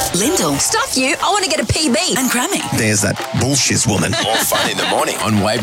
Lyndall. Stuff you. I want to get a PB. And Grammy. There's that bullshit woman. More fun in the morning on Wave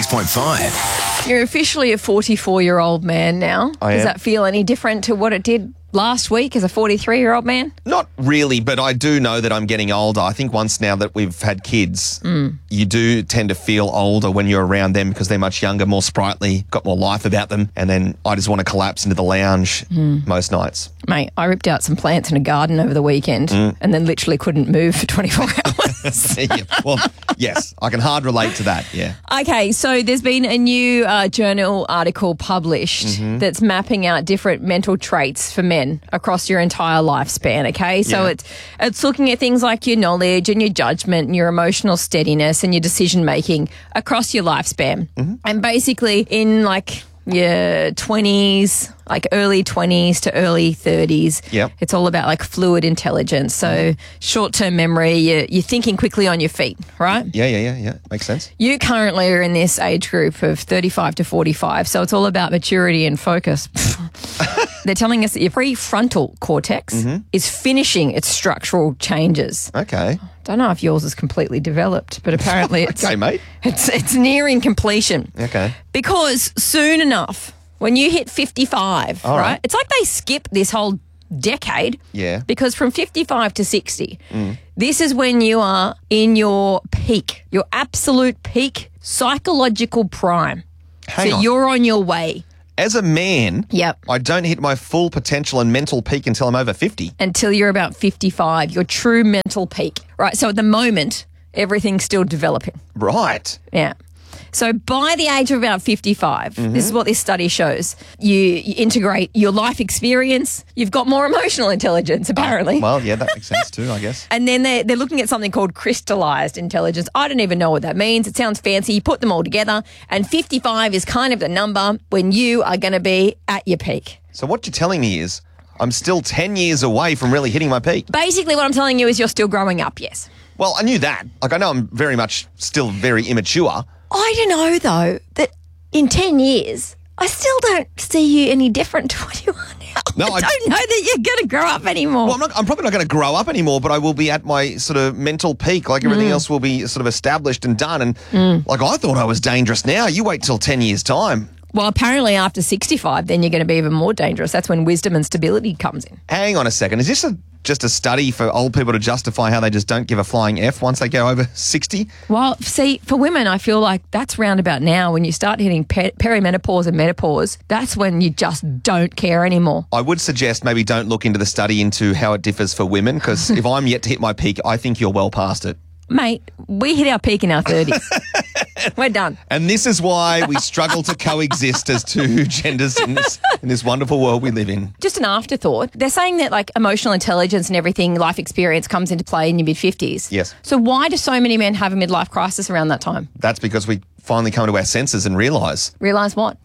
96.5. You're officially a 44-year-old man now. I Does am. that feel any different to what it did last week as a 43-year-old man? Not really, but I do know that I'm getting older. I think once now that we've had kids, you do tend to feel older when you're around them because they're much younger, more sprightly, got more life about them. And then I just want to collapse into the lounge most nights. Mate, I ripped out some plants in a garden over the weekend and then literally couldn't move for 24 hours. Yeah, well, yes, I can hard relate to that, yeah. Okay, so there's been a new journal article published that's mapping out different mental traits for men across your entire lifespan, okay? So Yeah. it's looking at things like your knowledge and your judgment and your emotional steadiness and your decision-making across your lifespan. And basically in like your 20s, like early 20s to early 30s, Yep. it's all about like fluid intelligence. So short-term memory, you're thinking quickly on your feet, right? Yeah. Makes sense. You currently are in this age group of 35 to 45, so it's all about maturity and focus. They're telling us that your prefrontal cortex is finishing its structural changes. Okay. Don't know if yours is completely developed, but apparently Okay, mate. it's nearing completion. Okay. Because soon enough, when you hit 55, All right. it's like they skip this whole decade. Yeah. Because from 55 to 60, this is when you are in your peak, your absolute peak psychological prime. Hang so on. you're on your way. As a man, Yep. I don't hit my full potential and mental peak until I'm over 50. Until you're about 55, your true mental peak. Right. So at the moment, everything's still developing. Right. Yeah. So by the age of about 55, this is what this study shows. You integrate your life experience. You've got more emotional intelligence, apparently. Well, yeah, that makes sense too, I guess. And then they're looking at something called crystallized intelligence. I don't even know what that means. It sounds fancy. You put them all together, and 55 is kind of the number when you are going to be at your peak. So what you're telling me is I'm still 10 years away from really hitting my peak. Basically, what I'm telling you is you're still growing up, yes. Well, I knew that. Like, I know I'm very much still very immature. I don't know, though, that in 10 years, I still don't see you any different to what you are now. No, I don't know that you're going to grow up anymore. Well, I'm probably not going to grow up anymore, but I will be at my sort of mental peak. Like everything else will be sort of established and done. And like I thought I was dangerous now. You wait till 10 years' time. Well, apparently after 65, then you're going to be even more dangerous. That's when wisdom and stability comes in. Hang on a second. Is this just a study for old people to justify how they just don't give a flying F once they go over 60? Well, see, for women, I feel like that's round about now when you start hitting perimenopause and menopause. That's when you just don't care anymore. I would suggest maybe don't look into the study into how it differs for women, because if I'm yet to hit my peak, I think you're well past it. Mate, we hit our peak in our 30s. We're done. And this is why we struggle to coexist as two genders in this wonderful world we live in. Just an afterthought. They're saying that like emotional intelligence and everything, life experience comes into play in your mid-50s. Yes. So why do so many men have a midlife crisis around that time? That's because we finally come to our senses and realise. Realise what?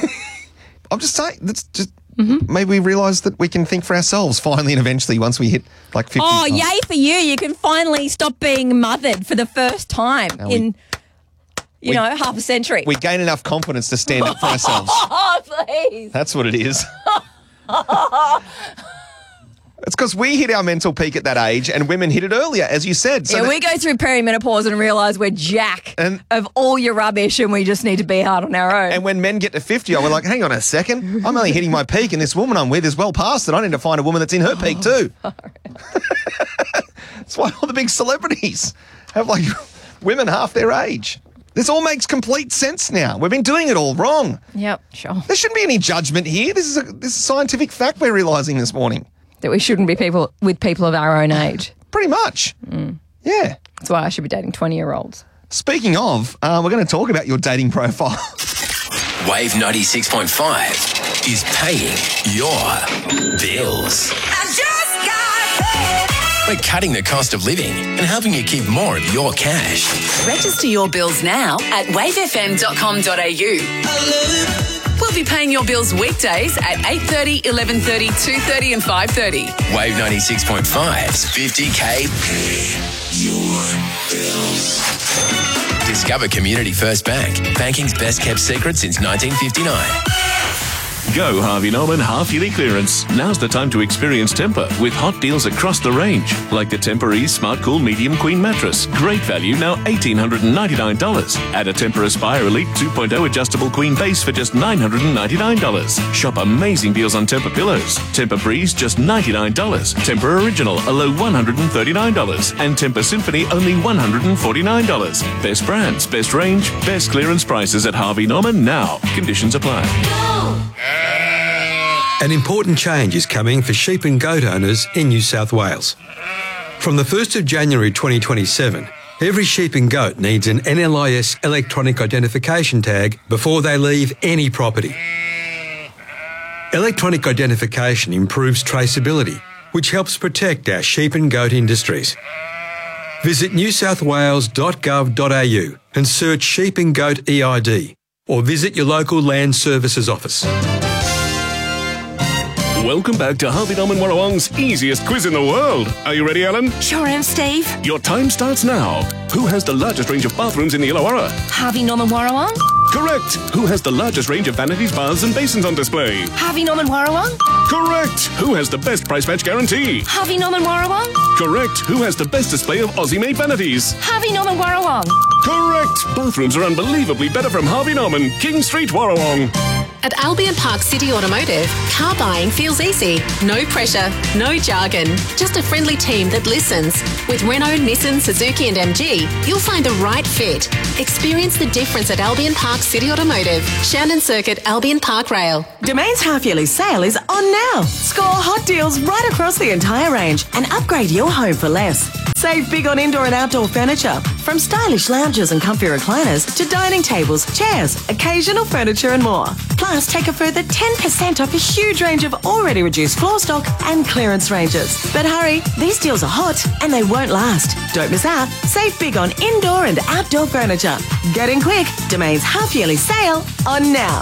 I'm just saying, that's just maybe we realise that we can think for ourselves finally and eventually once we hit like 50. Oh, yay for you. You can finally stop being mothered for the first time in, half a century. We gain enough confidence to stand up for ourselves. Oh, please. That's what it is. It's because we hit our mental peak at that age and women hit it earlier, as you said. So Yeah, we go through perimenopause and realise we're jack of all your rubbish and we just need to be hard on our own. And when men get to 50, we're like, hang on a second, I'm only hitting my peak and this woman I'm with is well past it. I need to find a woman that's in her peak too. That's why all the big celebrities have like women half their age. This all makes complete sense now. We've been doing it all wrong. Yep, sure. There shouldn't be any judgment here. This is a scientific fact we're realising this morning. That we shouldn't be people of our own age. Pretty much. Yeah. That's why I should be dating 20-year-olds. Speaking of, we're going to talk about your dating profile. Wave 96.5 is paying your bills. I just got paid. We're cutting the cost of living and helping you keep more of your cash. Register your bills now at wavefm.com.au. We'll be paying your bills weekdays at 8:30, 11:30, 2:30 and 5:30. Wave 96.5's 50K your bills. Discover Community First Bank, banking's best kept secret since 1959. Go Harvey Norman half-yearly clearance. Now's the time to experience Tempur with hot deals across the range, like the Tempur Ease Smart Cool Medium Queen Mattress. Great value, now $1,899. Add a Tempur Aspire Elite 2.0 adjustable queen base for just $999. Shop amazing deals on Tempur pillows. Tempur Breeze, just $99. Tempur Original, a low $139. And Tempur Symphony, only $149. Best brands, best range, best clearance prices at Harvey Norman now. Conditions apply. An important change is coming for sheep and goat owners in New South Wales. From the 1st of January 2027, every sheep and goat needs an NLIS electronic identification tag before they leave any property. Electronic identification improves traceability, which helps protect our sheep and goat industries. Visit newsouthwales.gov.au and search sheep and goat EID, or visit your local Land Services office. Welcome back to Harvey Norman Warrawong's easiest quiz in the world. Are you ready, Alan? Sure am, Steve. Your time starts now. Who has the largest range of bathrooms in the Illawarra? Harvey Norman Warrawong. Correct. Who has the largest range of vanities, baths and basins on display? Harvey Norman Warrawong. Correct. Who has the best price match guarantee? Harvey Norman Warrawong. Correct. Who has the best display of Aussie-made vanities? Harvey Norman Warrawong. Correct. Bathrooms are unbelievably better from Harvey Norman, King Street, Warrawong. At Albion Park City Automotive, car buying feels easy. No pressure, no jargon, just a friendly team that listens. With Renault, Nissan, Suzuki and MG, you'll find the right fit. Experience the difference at Albion Park City Automotive, Shannon Circuit, Albion Park Rail. Domain's half-yearly sale is on now. Score hot deals right across the entire range and upgrade your home for less. Save big on indoor and outdoor furniture, from stylish lounges and comfy recliners to dining tables, chairs, occasional furniture and more. Plus, take a further 10% off a huge range of already reduced floor stock and clearance ranges. But hurry, these deals are hot and they won't last. Don't miss out. Save big on indoor and outdoor furniture. Get in quick. Domain's half-yearly sale on now.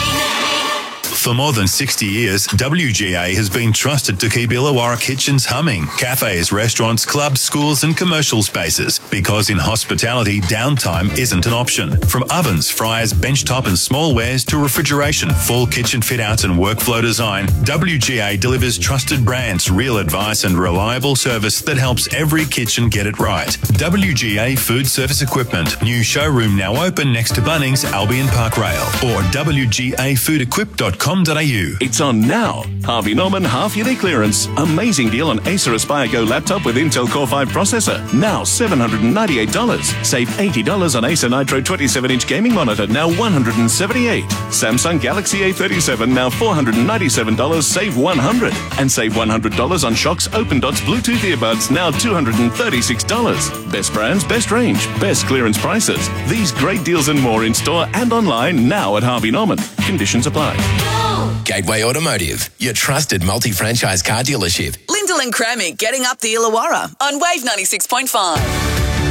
For more than 60 years, WGA has been trusted to keep Illawarra kitchens humming. Cafes, restaurants, clubs, schools and commercial spaces. Because in hospitality, downtime isn't an option. From ovens, fryers, benchtop and smallwares to refrigeration, full kitchen fit-outs and workflow design, WGA delivers trusted brands, real advice and reliable service that helps every kitchen get it right. WGA Food Service Equipment. New showroom now open next to Bunnings, Albion Park Rail. Or wgafoodequip.com. It's on now. Harvey Norman half-yearly clearance. Amazing deal on Acer Aspire Go laptop with Intel Core 5 processor. Now $798. Save $80 on Acer Nitro 27-inch gaming monitor. Now $178. Samsung Galaxy A37. Now $497. Save $100. And save $100 on Shox Open Dots Bluetooth earbuds. Now $236. Best brands, best range, best clearance prices. These great deals and more in store and online now at Harvey Norman. Conditions apply. Gateway Automotive, your trusted multi-franchise car dealership. Lyndall and Crammick getting up the Illawarra on Wave 96.5.